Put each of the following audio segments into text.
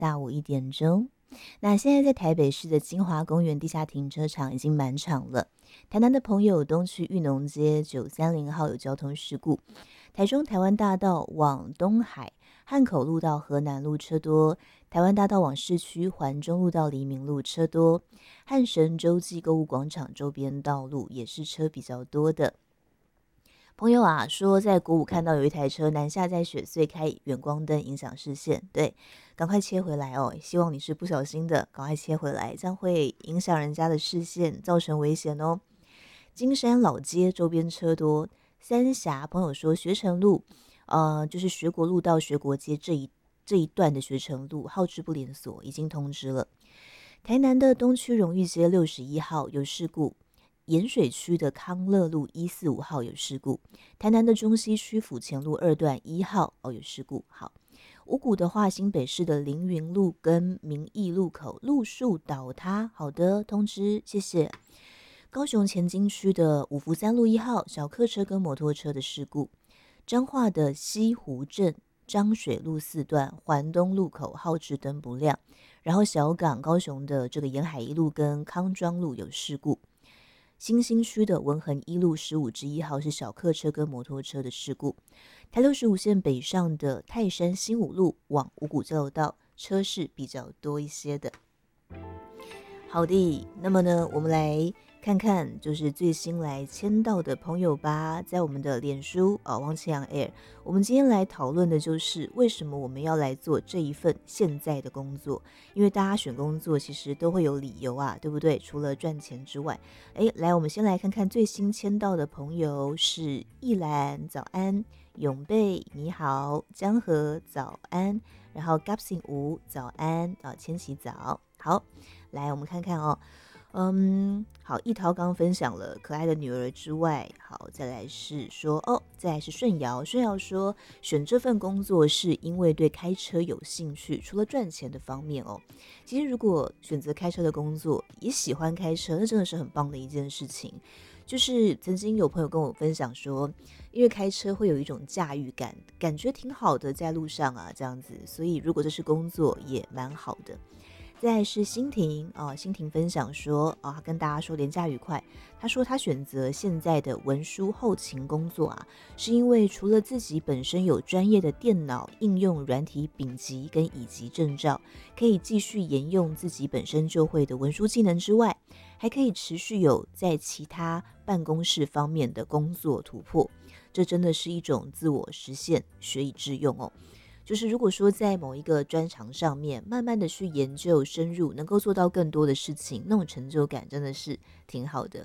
大午1点钟。那现在在台北市的金华公园地下停车场已经满场了。台南的朋友，东区裕农街930号有交通事故，台中台湾大道往东海汉口路到河南路车多，台湾大道往市区环中路到黎明路车多，汉神洲际购物广场周边道路也是车比较多的。朋友啊说，在国五看到有一台车南下在雪隧开远光灯，影响视线。对，赶快切回来哦！希望你是不小心的，赶快切回来，这样会影响人家的视线，造成危险哦。金山老街周边车多，三峡朋友说学城路，就是学国路到学国街这一段的学城路，号志不连锁已经通知了。台南的东区荣誉街61号有事故。盐水区的康乐路145号有事故，台南的中西区府前路2段1号有事故。好，五股的话，新北市的凌云路跟民义路口路树倒塌，好的，通知，谢谢。高雄前金区的五福3路1号小客车跟摩托车的事故，彰化的西湖镇漳水路4段环东路口号志灯不亮，然后小港高雄的这个沿海一路跟康庄路有事故。新兴区的文衡一路15之1号是小客车跟摩托车的事故，台65线北上的泰山新五路往五股交流道车是比较多一些的。好的，那么呢，我们来看看就是最新来签到的朋友吧，在我们的脸书汪庆阳 Air， 我们今天来讨论的就是为什么我们要来做这一份现在的工作，因为大家选工作其实都会有理由啊，对不对？除了赚钱之外，来我们先来看看最新签到的朋友是一兰，早安，永贝你好，江河早安，然后 Gapsing 吴早安千禧早，好，来我们看看哦。好，一涛刚分享了可爱的女儿之外，好，再来是说再来是顺瑶说选这份工作是因为对开车有兴趣，除了赚钱的方面其实如果选择开车的工作，也喜欢开车，那真的是很棒的一件事情。就是曾经有朋友跟我分享说，因为开车会有一种驾驭感，感觉挺好的，在路上啊这样子，所以如果这是工作也蛮好的。再来是欣婷欣婷分享说她跟大家说连假愉快。她说她选择现在的文书后勤工作是因为除了自己本身有专业的电脑应用软体丙级跟乙级证照，可以继续沿用自己本身就会的文书技能之外，还可以持续有在其他办公室方面的工作突破。这真的是一种自我实现，学以致用就是如果说在某一个专长上面慢慢的去研究深入，能够做到更多的事情，那种成就感真的是挺好的。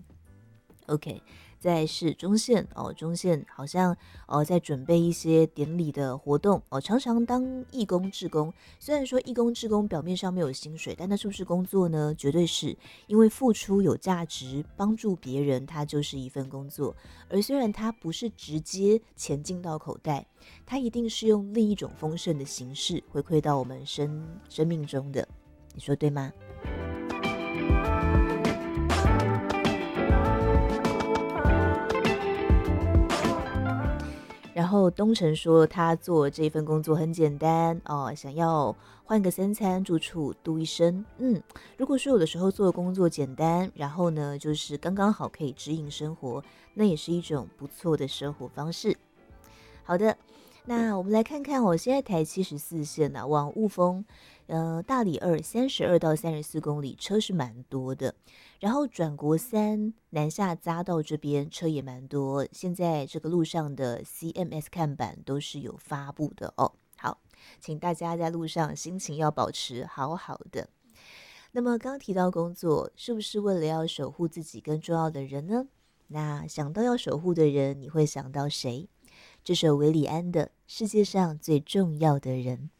OK， 再来是中线中线好像在准备一些典礼的活动常常当义工志工，虽然说义工志工表面上没有薪水，但那是不是工作呢？绝对是，因为付出有价值，帮助别人它就是一份工作。而虽然它不是直接钱进到口袋，它一定是用另一种丰盛的形式回馈到我们生命中的，你说对吗？然后东城说他做这份工作很简单想要换个3餐住处度一生。如果说有的时候做的工作简单，然后呢就是刚刚好可以指引生活，那也是一种不错的生活方式。好的，那我们来看看现在台74线往雾峰大里2 32到34公里车是蛮多的，然后转国3南下匝道这边车也蛮多，现在这个路上的 CMS 看板都是有发布的好，请大家在路上心情要保持好好的。那么刚提到工作，是不是为了要守护自己更重要的人呢？那想到要守护的人，你会想到谁？这首韦礼安的《世界上最重要的人》。